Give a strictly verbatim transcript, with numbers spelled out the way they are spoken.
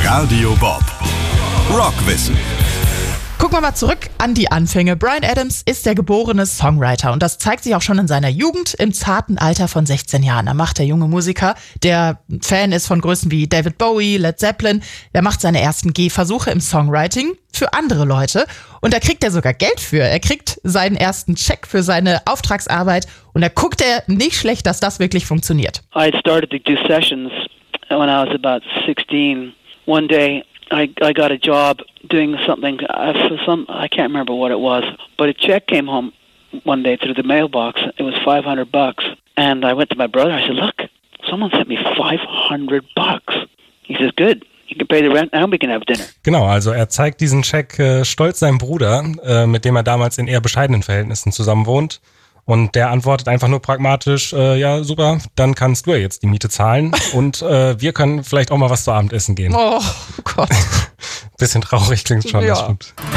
Radio Bob. Rockwissen. Gucken wir mal zurück an die Anfänge. Bryan Adams ist der geborene Songwriter und das zeigt sich auch schon in seiner Jugend im zarten Alter von sechzehn Jahren. Da macht der junge Musiker, der Fan ist von Größen wie David Bowie, Led Zeppelin, der macht seine ersten Gehversuche im Songwriting für andere Leute und da kriegt er sogar Geld für. Er kriegt seinen ersten Check für seine Auftragsarbeit und da guckt er nicht schlecht, dass das wirklich funktioniert. I had started to do sessions when I was about sixteen. One day I, I got a job doing something, uh, for some, I can't remember what it was, but a check came home one day through the mailbox. It was five hundred bucks. And I went to my brother, I said, look, someone sent me five hundred bucks. He says, good. You can pay the rent and we can have dinner. Genau, also er zeigt diesen Scheck äh, stolz seinem Bruder, äh, mit dem er damals in eher bescheidenen Verhältnissen zusammen wohnt. Und der antwortet einfach nur pragmatisch, äh, ja super, dann kannst du ja jetzt die Miete zahlen und äh, wir können vielleicht auch mal was zu Abendessen gehen. Oh Gott. Bisschen traurig klingt schon, Ja. das stimmt.